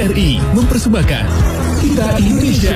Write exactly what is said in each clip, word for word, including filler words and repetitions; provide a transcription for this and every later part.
R I mempersembahkan Kita Indonesia.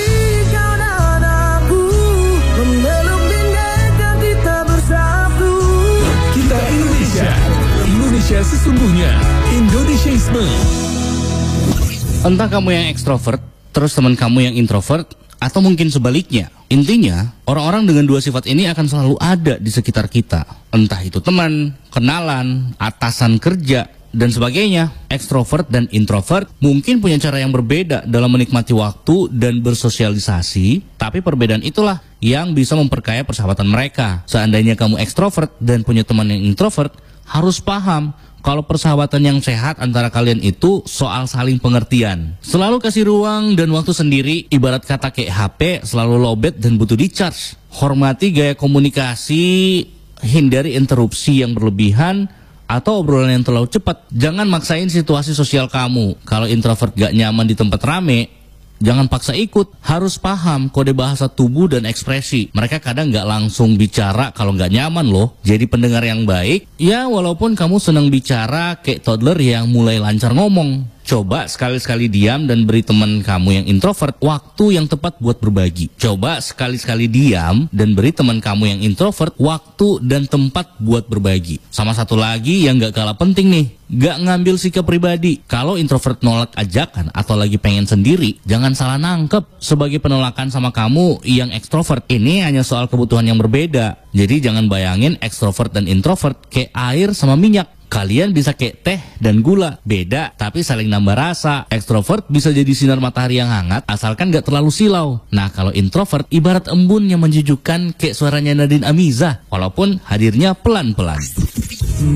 Kita Indonesia, Indonesia sesungguhnya, Indonesiaisme. Entah kamu yang ekstrovert, terus teman kamu yang introvert, atau mungkin sebaliknya. Intinya, orang-orang dengan dua sifat ini akan selalu ada di sekitar kita. Entah itu teman, kenalan, atasan kerja, dan sebagainya. Ekstrovert dan introvert mungkin punya cara yang berbeda dalam menikmati waktu dan bersosialisasi, tapi perbedaan itulah yang bisa memperkaya persahabatan mereka. Seandainya kamu ekstrovert dan punya teman yang introvert, harus paham kalau persahabatan yang sehat antara kalian itu soal saling pengertian. Selalu kasih ruang dan waktu sendiri, ibarat kata kayak H P selalu lowbat dan butuh di-charge. Hormati gaya komunikasi, hindari interupsi yang berlebihan atau obrolan yang terlalu cepat. Jangan maksain situasi sosial kamu. Kalau introvert gak nyaman di tempat rame, jangan paksa ikut. Harus paham kode bahasa tubuh dan ekspresi. Mereka kadang nggak langsung bicara kalau nggak nyaman loh. Jadi pendengar yang baik, ya walaupun kamu senang bicara kayak toddler yang mulai lancar ngomong. Coba sekali-sekali diam dan beri teman kamu yang introvert waktu yang tepat buat berbagi. Coba sekali-sekali diam dan beri teman kamu yang introvert waktu dan tempat buat berbagi. Sama satu lagi yang gak kalah penting nih, gak ngambil sikap pribadi. Kalau introvert nolak ajakan atau lagi pengen sendiri, jangan salah nangkep sebagai penolakan sama kamu yang ekstrovert. Ini hanya soal kebutuhan yang berbeda. Jadi jangan bayangin ekstrovert dan introvert kayak air sama minyak. Kalian bisa kayak teh dan gula, beda tapi saling nambah rasa. Ekstrovert bisa jadi sinar matahari yang hangat asalkan gak terlalu silau. Nah kalau introvert ibarat embun yang menjejukkan kayak suaranya Nadine Amizah, walaupun hadirnya pelan-pelan.